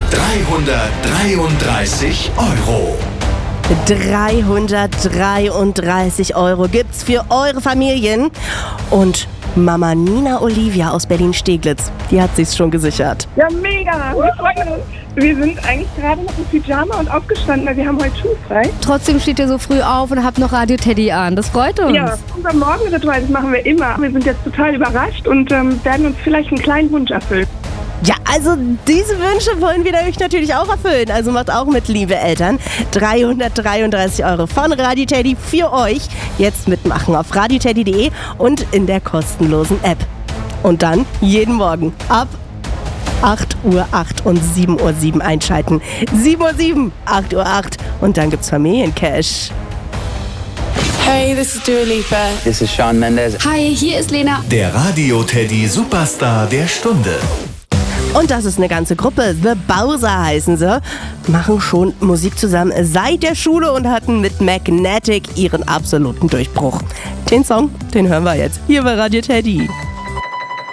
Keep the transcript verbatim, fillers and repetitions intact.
dreihundertdreiunddreißig Euro. dreihundertdreiunddreißig Euro gibt's für eure Familien. Und Mama Nina Olivia aus Berlin-Steglitz, die hat sich's schon gesichert. Ja, mega. Wir freuen uns. Wir sind eigentlich gerade noch im Pyjama und aufgestanden, weil wir haben heute schulfrei. Trotzdem steht ihr so früh auf und habt noch Radio Teddy an. Das freut uns. Ja, unser Morgenritual, das machen wir immer. Wir sind jetzt total überrascht und ähm, werden uns vielleicht einen kleinen Wunsch erfüllen. Ja, also diese Wünsche wollen wir euch natürlich auch erfüllen. Also macht auch mit, liebe Eltern. dreihundertdreiunddreißig Euro von Radio Teddy für euch. Jetzt mitmachen auf radio teddy punkt de und in der kostenlosen App. Und dann jeden Morgen ab acht Uhr acht und sieben Uhr sieben einschalten. sieben Uhr sieben, acht Uhr acht und dann gibt's Familiencash. Hey, this is Dua Lipa. This is Shawn Mendes. Hi, hier ist Lena. Der Radio Teddy Superstar der Stunde. Und das ist eine ganze Gruppe. The Bowser heißen sie. Machen schon Musik zusammen seit der Schule und hatten mit Magnetic ihren absoluten Durchbruch. Den Song, den hören wir jetzt hier bei Radio Teddy.